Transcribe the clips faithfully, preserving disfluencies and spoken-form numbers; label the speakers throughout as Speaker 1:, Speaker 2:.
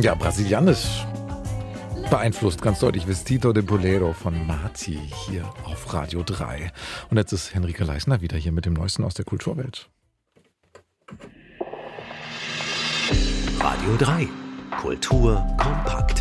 Speaker 1: Ja, brasilianisch beeinflusst ganz deutlich Vestido de Bolero von Marti hier auf Radio drei. Und jetzt ist Henrike Leisner wieder hier mit dem Neuesten aus der Kulturwelt.
Speaker 2: Radio drei. Kultur kompakt.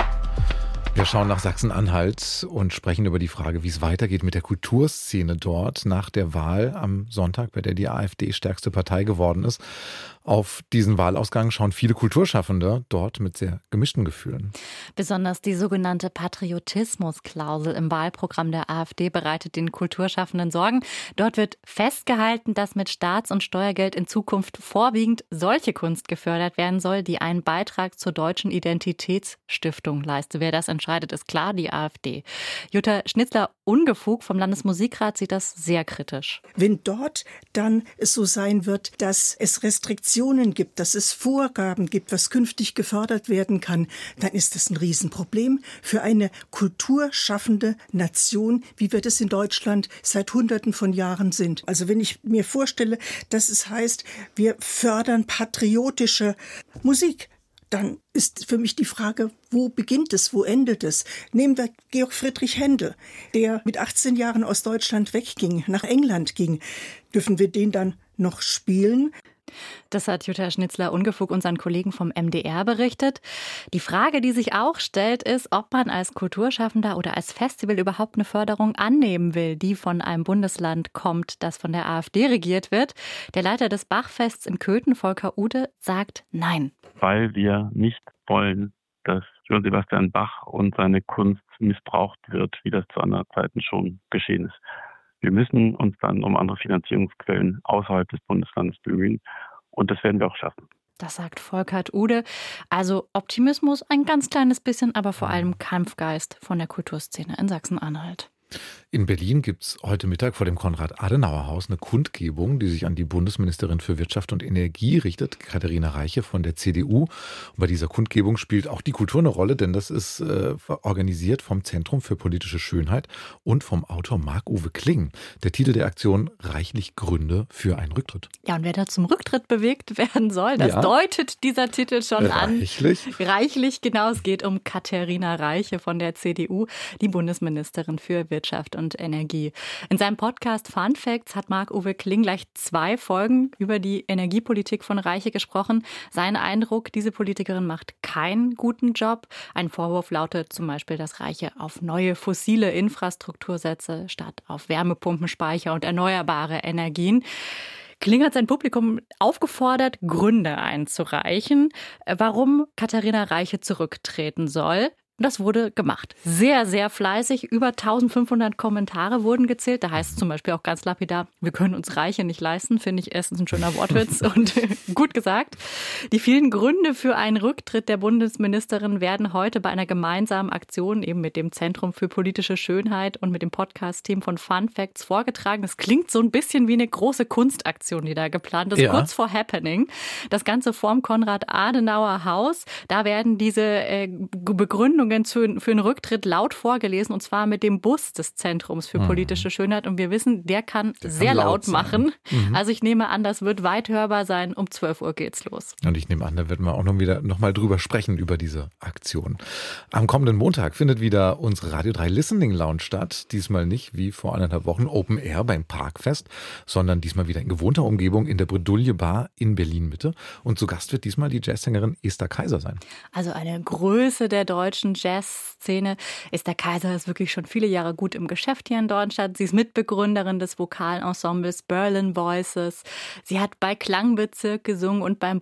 Speaker 1: Wir schauen nach Sachsen-Anhalt und sprechen über die Frage, wie es weitergeht mit der Kulturszene dort nach der Wahl am Sonntag, bei der die AfD stärkste Partei geworden ist. Auf diesen Wahlausgang schauen viele Kulturschaffende dort mit sehr gemischten Gefühlen.
Speaker 3: Besonders die sogenannte Patriotismusklausel im Wahlprogramm der AfD bereitet den Kulturschaffenden Sorgen. Dort wird festgehalten, dass mit Staats- und Steuergeld in Zukunft vorwiegend solche Kunst gefördert werden soll, die einen Beitrag zur deutschen Identitätsstiftung leistet. Wer das entscheidet, ist klar die AfD. Jutta Schnitzler-Ungefug vom Landesmusikrat sieht das sehr kritisch.
Speaker 4: Wenn dort dann es so sein wird, dass es Restriktionen gibt, dass es Vorgaben gibt, was künftig gefördert werden kann, dann ist das ein Riesenproblem für eine kulturschaffende Nation, wie wir das in Deutschland seit Hunderten von Jahren sind. Also wenn ich mir vorstelle, dass es heißt, wir fördern patriotische Musik, dann ist für mich die Frage, wo beginnt es, wo endet es? Nehmen wir Georg Friedrich Händel, der mit achtzehn Jahren aus Deutschland wegging, nach England ging. Dürfen wir den dann noch spielen?
Speaker 3: Das hat Jutta Schnitzler-Ungefug unseren Kollegen vom M D R berichtet. Die Frage, die sich auch stellt, ist, ob man als Kulturschaffender oder als Festival überhaupt eine Förderung annehmen will, die von einem Bundesland kommt, das von der AfD regiert wird. Der Leiter des Bachfests in Köthen, Volker Ude, sagt nein.
Speaker 5: Weil wir nicht wollen, dass Johann Sebastian Bach und seine Kunst missbraucht wird, wie das zu anderen Zeiten schon geschehen ist. Wir müssen uns dann um andere Finanzierungsquellen außerhalb des Bundeslandes bemühen und das werden wir auch schaffen.
Speaker 3: Das sagt Volkert Ude. Also Optimismus ein ganz kleines bisschen, aber vor allem Kampfgeist von der Kulturszene in Sachsen-Anhalt.
Speaker 1: In Berlin gibt es heute Mittag vor dem Konrad-Adenauer-Haus eine Kundgebung, die sich an die Bundesministerin für Wirtschaft und Energie richtet, Katharina Reiche von der C D U. Und bei dieser Kundgebung spielt auch die Kultur eine Rolle, denn das ist äh, organisiert vom Zentrum für politische Schönheit und vom Autor Marc-Uwe Kling. Der Titel der Aktion: Reichlich Gründe für einen Rücktritt.
Speaker 3: Ja, und wer da zum Rücktritt bewegt werden soll, das ja. deutet dieser Titel schon
Speaker 1: Reichlich.
Speaker 3: an. Reichlich, genau. Es geht um Katharina Reiche von der C D U, die Bundesministerin für Wirtschaft und Energie. In seinem Podcast Fun Facts hat Marc-Uwe Kling gleich zwei Folgen über die Energiepolitik von Reiche gesprochen. Sein Eindruck, diese Politikerin macht keinen guten Job. Ein Vorwurf lautet zum Beispiel, dass Reiche auf neue fossile Infrastruktur setze, statt auf Wärmepumpenspeicher und erneuerbare Energien. Kling hat sein Publikum aufgefordert, Gründe einzureichen, warum Katharina Reiche zurücktreten soll. Das wurde gemacht. Sehr, sehr fleißig. Über eintausendfünfhundert Kommentare wurden gezählt. Da heißt es zum Beispiel auch ganz lapidar, wir können uns Reiche nicht leisten. Finde ich erstens ein schöner Wortwitz und gut gesagt. Die vielen Gründe für einen Rücktritt der Bundesministerin werden heute bei einer gemeinsamen Aktion eben mit dem Zentrum für politische Schönheit und mit dem Podcast-Team von Fun Facts vorgetragen. Das klingt so ein bisschen wie eine große Kunstaktion, die da geplant ist. Ja. Kurz vor Happening. Das Ganze vorm Konrad-Adenauer-Haus. Da werden diese äh, Begründungen Für, für einen Rücktritt laut vorgelesen, und zwar mit dem Bus des Zentrums für politische Schönheit. Und wir wissen, der kann der sehr kann laut, laut machen. Mhm. Also ich nehme an, das wird weit hörbar sein. Um zwölf Uhr geht's los.
Speaker 1: Und ich nehme an, da werden wir auch noch wieder noch mal drüber sprechen, über diese Aktion. Am kommenden Montag findet wieder unsere Radio drei Listening Lounge statt. Diesmal nicht wie vor anderthalb Wochen Open Air beim Parkfest, sondern diesmal wieder in gewohnter Umgebung in der Bredouille Bar in Berlin-Mitte. Und zu Gast wird diesmal die Jazzsängerin Esther Kaiser sein.
Speaker 3: Also eine Größe der deutschen Jazzszene. Esther Kaiser ist wirklich schon viele Jahre gut im Geschäft hier in Dornstadt. Sie ist Mitbegründerin des Vokalensembles Berlin Voices. Sie hat bei Klangbezirk gesungen und beim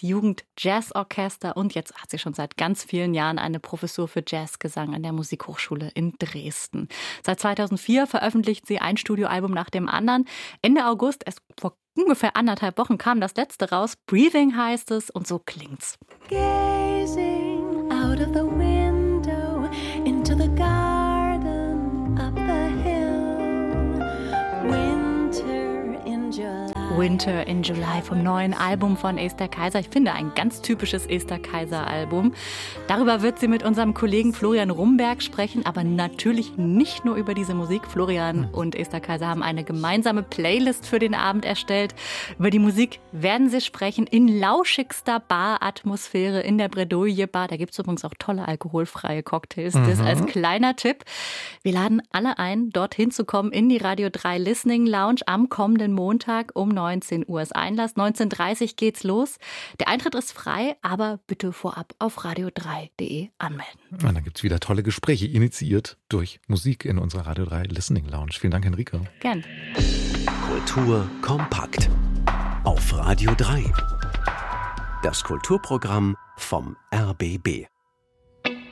Speaker 3: Bundesjugend-Jazzorchester. Und jetzt hat sie schon seit ganz vielen Jahren eine Professur für Jazzgesang an der Musikhochschule in Dresden. Seit zweitausendvier veröffentlicht sie ein Studioalbum nach dem anderen. Ende August, erst vor ungefähr anderthalb Wochen, kam das letzte raus. Breathing heißt es und so klingt's.
Speaker 6: Gazing out of the window into the garden up the hill. Winter in July.
Speaker 3: Winter in July vom neuen Album von Esther Kaiser. Ich finde, ein ganz typisches Esther Kaiser-Album. Darüber wird sie mit unserem Kollegen Florian Rumberg sprechen, aber natürlich nicht nur über diese Musik. Florian und Esther Kaiser haben eine gemeinsame Playlist für den Abend erstellt. Über die Musik werden sie sprechen in lauschigster Bar-Atmosphäre in der Bredouille Bar. Da gibt es übrigens auch tolle alkoholfreie Cocktails. Das
Speaker 1: Mhm.
Speaker 3: als kleiner Tipp. Wir laden alle ein, dorthin zu kommen in die Radio drei Listening Lounge am kommenden Montag um neunzehn Uhr ist Einlass. neunzehn Uhr dreißig geht's los. Der Eintritt ist frei, aber bitte vorab auf radio drei punkt de anmelden.
Speaker 1: Und dann gibt es wieder tolle Gespräche, initiiert durch Musik in unserer Radio drei Listening Lounge. Vielen Dank, Henrike.
Speaker 3: Gern.
Speaker 2: Kultur kompakt. Auf Radio drei. Das Kulturprogramm vom R B B.